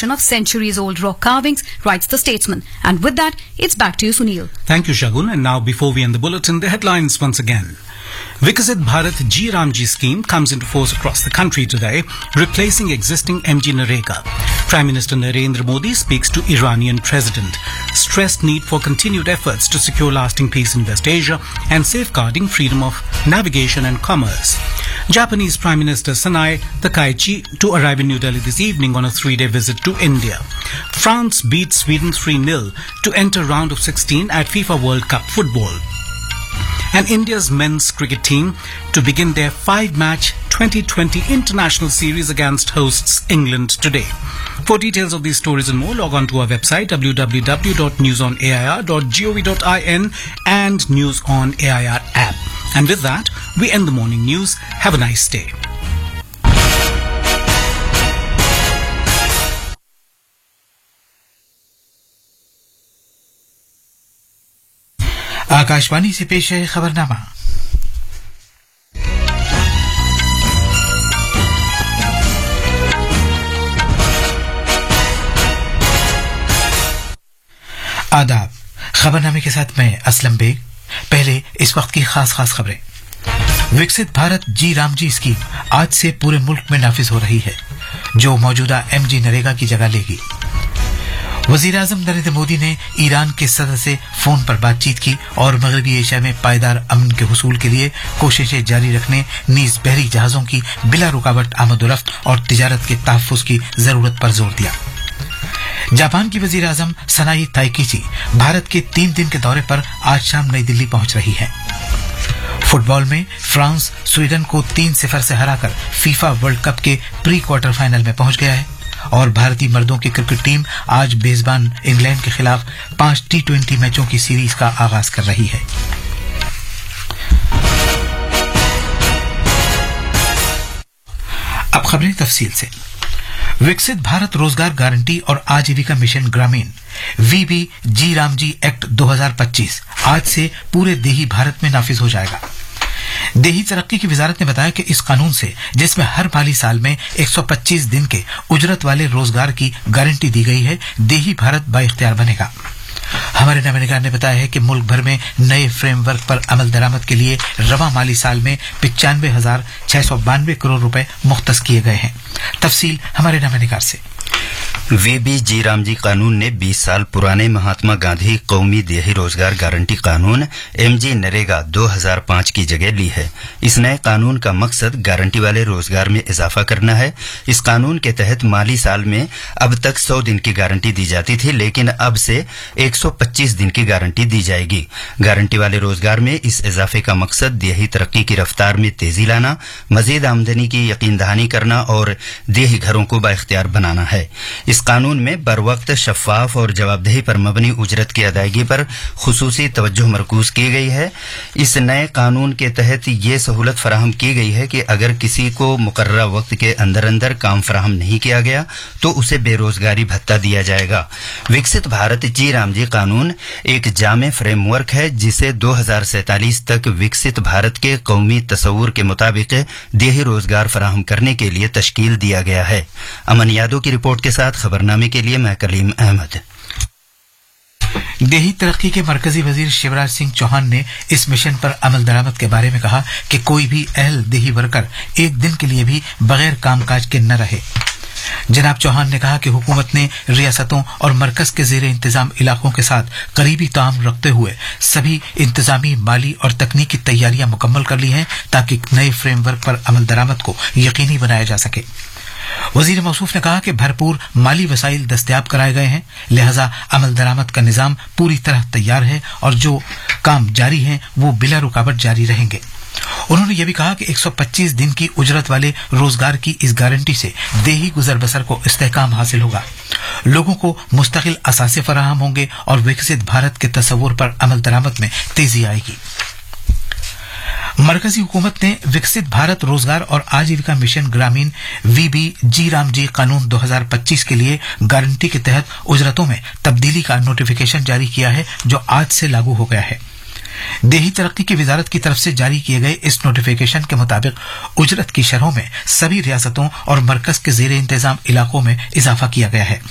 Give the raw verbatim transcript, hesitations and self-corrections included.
collection of centuries-old rock carvings, writes the Statesman. And with that, it's back to you, Sunil. Thank you, Shagun. And now, before we end the bulletin, the headlines once again. Viksit Bharat G Ramji scheme comes into force across the country today, replacing existing M G Narega. Prime Minister Narendra Modi speaks to Iranian President, stressed need for continued efforts to secure lasting peace in West Asia and safeguarding freedom of navigation and commerce. Japanese Prime Minister Sanae Takaichi to arrive in New Delhi this evening on a three-day visit to India. France beat Sweden three nil to enter round of sixteen at FIFA World Cup football. And India's men's cricket team to begin their five-match twenty twenty international series against hosts England today. For details of these stories and more, log on to our website w w w dot news on a i r dot gov dot in and News on A I R app. And with that, we end the morning news. Have a nice day. Akashvani से पेश है खबरनामा। आदाब। खबरनामे के साथ मैं Aslam bag. पहले इस वक्त की खास खास खबरें। विकसित भारत जी रामजी स्कीम आज से पूरे मुल्क में नाफिज हो रही है, जो मौजूदा एम जी नरेगा की जगह लेगी। वजीर आजम नरेंद्र मोदी ने ईरान के सदर से फोन पर बातचीत की और मगरबी एशिया में पायदार अमन के हुसूल के लिए कोशिशें जारी रखने, नीज बहरी जहाजों की बिला रुकावट आमदोरफ्त और तिजारत के तहफ्फुज की जरूरत पर जोर दिया। जापान की वजीर आजम सनाई ताइकीची भारत के तीन दिन के दौरे पर आज शाम नई दिल्ली पहुंच रही हैं। फुटबॉल में फ्रांस स्वीडन को तीन सिफर से हराकर फीफा वर्ल्ड कप के प्री क्वार्टर फाइनल में पहुंच गया है और भारतीय मर्दों की क्रिकेट टीम आज मेजबान इंग्लैंड के खिलाफ पांच टी ट्वेंटी मैचों की सीरीज का आगाज कर रही है। अब खबरें तफसील से। विकसित भारत रोजगार गारंटी और आजीविका मिशन ग्रामीण we B ji Ramji act दो हज़ार पच्चीस आज से पूरे देही भारत में नाफिज हो जाएगा। देही तरक्की की वजारत ने बताया कि इस कानून से, जिसमें हर माली साल में एक सौ पच्चीस दिन के उजरत वाले रोजगार की गारंटी दी गई है, देही भारत बाइख्तियार बनेगा। हमारे नवानिगार ने बताया है कि मुल्क भर में नए फ्रेमवर्क पर अमल दरामद के लिए रवा माली साल में पिचानवे हजार छह सौ बानवे करोड़ रुपए मुख्तस किए गए हैं। तफसील हमारे नवानिगार से। वी बी जी रामजी कानून ने बीस साल पुराने महात्मा गांधी कौमी देही रोजगार गारंटी कानून एम जी नरेगा दो हज़ार पाँच की जगह ली है। इस नए कानून का मकसद गारंटी वाले रोजगार में इजाफा करना है। इस कानून के तहत माली साल में अब तक सौ दिन की गारंटी दी जाती थी, लेकिन अब से एक सौ पच्चीस दिन की गारंटी दी जाएगी। गारंटी वाले रोजगार में इस इजाफे का मकसद देही तरक्की की रफ्तार में तेजी लाना, मजीद आमदनी की यकीन दहानी करना और देही घरों को बाइख्तियार बनाना है। इस कानून में बरवक्त, शफाफ और जवाबदेही पर मबनी उजरत की अदायगी पर खुसूसी तवज्जो मरकूज की गई है। इस नए कानून के तहत ये सहूलत फराहम की गई है कि अगर किसी को मुकर्ररा वक्त के अंदर अंदर काम फराहम नहीं किया गया तो उसे बेरोजगारी भत्ता दिया जाएगा। विकसित भारत जी रामजी कानून एक जामे फ्रेमवर्क है जिसे दो हज़ार सैंतालीस तक विकसित भारत के कौमी तस्वुर के मुताबिक देही रोजगार फराहम करने के लिए तश्कील दिया गया है। अमन यादव की रिपोर्ट के साथ खबरनामे के लिए मैं कलीम अहमद। देही तरक्की के मरकजी वजीर शिवराज सिंह चौहान ने इस मिशन पर अमल दरामद के बारे में कहा कि कोई भी अहल देही वर्कर एक दिन के लिए भी बगैर कामकाज के न रहे। जनाब चौहान ने कहा कि हुकूमत ने रियासतों और मरकज के जेर इंतजाम इलाकों के साथ करीबी ताम रखते हुए सभी इंतजामी, माली और तकनीकी तैयारियां मुकम्मल कर ली हैं ताकि नए फ्रेमवर्क पर अमल दरामद को यकीनी बनाया जा सके। वजीर मौसूफ ने कहा कि भरपूर माली वसाइल दस्तयाब कराए गए हैं, लिहाजा अमल दरामद का निजाम पूरी तरह तैयार है और जो काम जारी हैं वो बिला रुकावट जारी रहेंगे। उन्होंने यह भी कहा कि एक सौ पच्चीस दिन की उजरत वाले रोजगार की इस गारंटी से देही गुजर बसर को इस्तेहकाम हासिल होगा, लोगों को मुस्तकिल असासे फराहम होंगे और विकसित भारत के तस्वुर पर अमल दरामद में तेजी आएगी। मरकजी हुकूमत ने विकसित भारत रोजगार और आजीविका मिशन ग्रामीण वी बी जी रामजी कानून दो हज़ार पच्चीस के लिए गारंटी के तहत उजरतों में तब्दीली का नोटिफिकेशन जारी किया है, जो आज से लागू हो गया है। देही तरक्की की वजारत की तरफ से जारी किए गए इस नोटिफिकेशन के मुताबिक उजरत की शरहों में सभी रियासतों और मरकज के जेर इंतजाम इलाकों में इजाफा किया गया है।